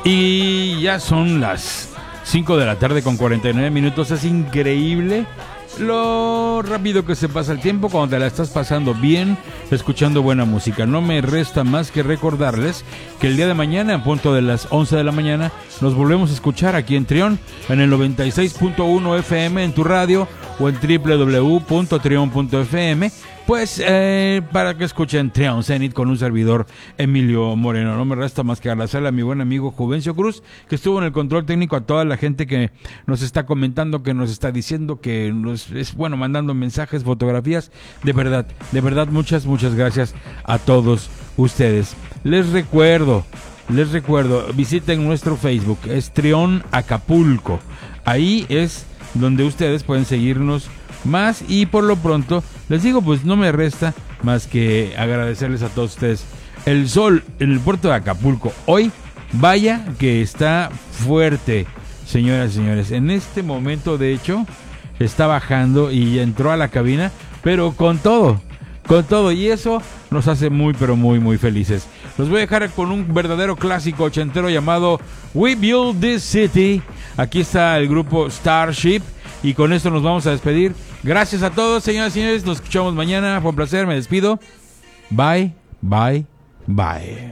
Y ya son las 5 de la tarde con 49 minutos. Es increíble lo rápido que se pasa el tiempo cuando te la estás pasando bien, escuchando buena música. No me resta más que recordarles que el día de mañana, a punto de las 11 de la mañana, nos volvemos a escuchar aquí en Trión, en el 96.1 FM en tu radio o en www.trion.fm. Pues para que escuchen Trión Zenit con un servidor, Emilio Moreno. No me resta más que agradecerle a mi buen amigo Juvencio Cruz, que estuvo en el control técnico, a toda la gente que nos está comentando, que nos está diciendo, que nos es bueno, mandando mensajes, fotografías. De verdad, muchas gracias a todos ustedes. Les recuerdo, visiten nuestro Facebook, es Trión Acapulco. Ahí es donde ustedes pueden seguirnos más, y por lo pronto les digo, pues no me resta más que agradecerles a todos ustedes. El sol en el puerto de Acapulco hoy, vaya que está fuerte, señoras y señores. En este momento, de hecho, está bajando y entró a la cabina, pero con todo, y eso nos hace muy, pero muy felices. Los voy a dejar con un verdadero clásico ochentero llamado We Build This City. Aquí está el grupo Starship, y con esto nos vamos a despedir. Gracias a todos, señoras y señores. Nos escuchamos mañana. Fue un placer. Me despido. Bye.